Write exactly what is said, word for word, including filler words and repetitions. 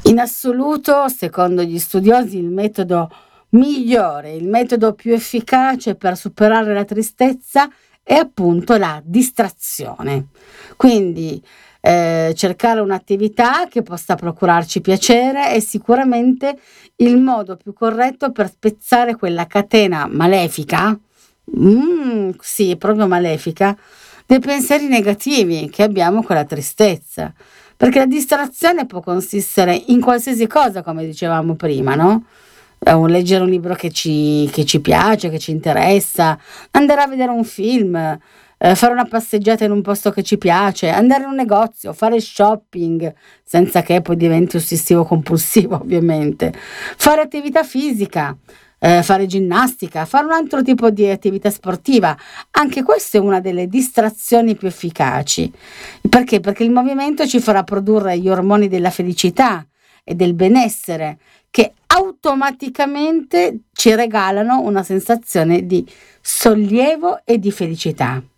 In assoluto, secondo gli studiosi, il metodo migliore, il metodo più efficace per superare la tristezza è appunto la distrazione. Quindi, ehm, cercare un'attività che possa procurarci piacere è sicuramente il modo più corretto per spezzare quella catena malefica, mhmm, sì, proprio malefica, dei pensieri negativi che abbiamo con la tristezza. Perché la distrazione può consistere in qualsiasi cosa, come dicevamo prima, no, ehm, un leggere un libro che ci che ci piace, che ci interessa, andare a vedere un film, ehm, fare una passeggiata in un posto che ci piace, andare in un negozio, fare shopping, senza che poi diventi ossessivo compulsivo ovviamente, fare attività fisica, ehm, fare ginnastica, fare un altro tipo di attività sportiva. Anche questa è una delle distrazioni più efficaci. Perché? Perché il movimento ci farà produrre gli ormoni della felicità e del benessere che automaticamente ci regalano una sensazione di sollievo e di felicità.